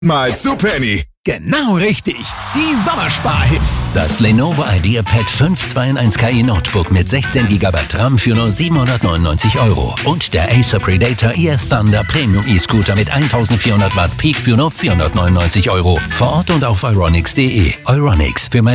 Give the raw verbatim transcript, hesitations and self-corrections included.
Mal zu Penny. Genau richtig. Die Sommersparhits. Das Lenovo IdeaPad fünf zwei in eins K I Notebook mit sechzehn Gigabyte RAM für nur siebenhundertneunundneunzig Euro. Und der Acer Predator E F Thunder Premium E-Scooter mit eintausendvierhundert Watt Peak für nur vierhundertneunundneunzig Euro. Vor Ort und auf euronics punkt de. Euronics, für mein